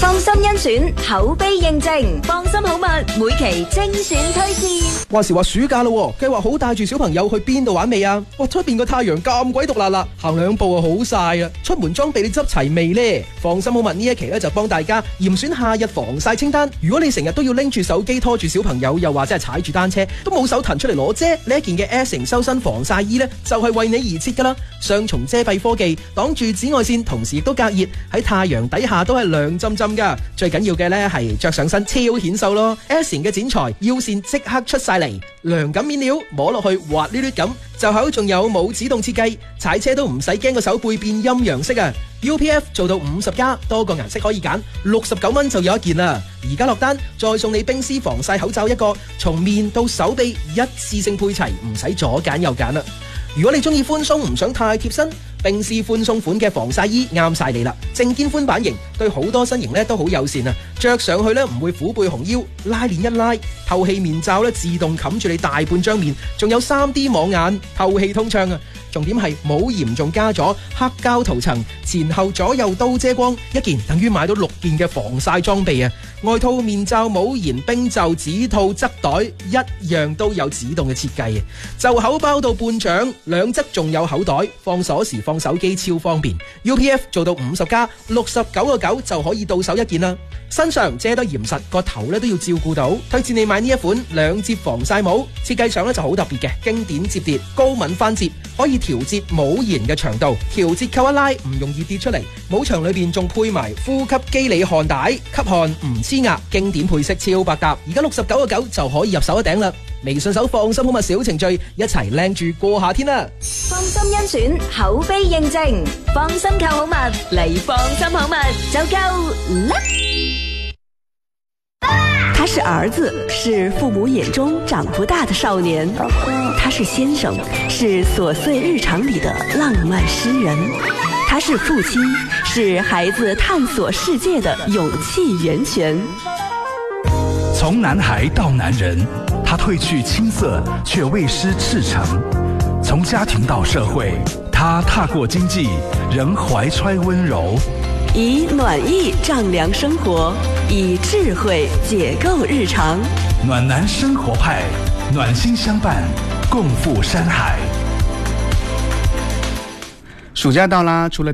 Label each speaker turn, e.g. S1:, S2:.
S1: 放心甄選，口碑認證，放心好物，每期精選推薦。
S2: 話時話暑假咯，計劃好帶住小朋友去邊度玩未啊？哇，出邊個太陽咁鬼毒辣辣，行兩步啊好曬啊！出門裝備你執齊未呢？放心好物呢一期咧就幫大家嚴選夏日防曬清單。如果你成日都要拎住手機拖住小朋友，又或者係踩住單車，都冇手騰出嚟攞遮，呢一件嘅 S 型修身防曬衣呢，就係為你而設噶啦。雙重遮蔽科技，擋住紫外線，同時亦都隔熱，喺太陽底下都係涼浸浸噶。最緊要嘅呢係着上身超顯瘦咯。S 型嘅剪裁，腰線即刻出晒嚟，涼感面料，摸落去滑溜溜咁。袖口仲有冇指動設計，踩車都唔使驚個手背變陰陽色啊！ UPF 做到50+，多個顏色可以揀，69蚊就有一件啦。而家落單再送你冰絲防曬口罩一個，從面到手臂一次性配齊，唔使左揀右揀啦。如果你中意寬鬆唔想太貼身，冰絲寬鬆款嘅防曬衣啱晒你啦。正肩寬版型，對好多身形咧都好友善啊！着上去咧唔會虎背熊腰，拉鏈一拉，透氣面罩咧自動冚住你大半張面，仲有 3D 網眼，透氣通暢啊！重點係冇嚴重加咗黑膠塗層，前後左右都遮光，一件等於買到6件嘅防曬裝備啊！外套、面罩、帽檐、冰袖、指套、側袋，一樣都有指動嘅設計啊！袖口包到半掌，兩側仲有口袋，放鎖匙、放手機超方便。UPF 做到50+，69.9就可以到手一件啦。身上遮得嚴實，個頭咧都要照顧到。推薦你買呢一款兩摺防曬帽，設計上咧就好特別嘅，經典摺疊，高敏翻摺，可以調節帽檐嘅長度，調節扣一拉唔容易跌出嚟。帽長裏邊仲配埋呼吸機理汗帶，吸汗唔黐牙，經典配色超百搭。而家69.9就可以入手一頂啦。微信搜放心好物小程序，一齊靚住過夏天啦！
S1: 放心甄選，口碑認證，放心購好物嚟放心好物就夠啦！
S3: 他是兒子，是父母眼中長不大的少年；他是先生，是瑣碎日常裏的浪漫詩人；他是父親，是孩子探索世界的勇氣源泉。
S4: 從男孩到男人，他褪去青澀，卻未失赤誠；從家庭到社會，他踏過經濟，仍懷揣溫柔。
S3: 以暖意丈量生活，以智慧解構日常。
S4: 暖男生活派，暖心相伴，共赴山海。
S5: 暑假到啦，除了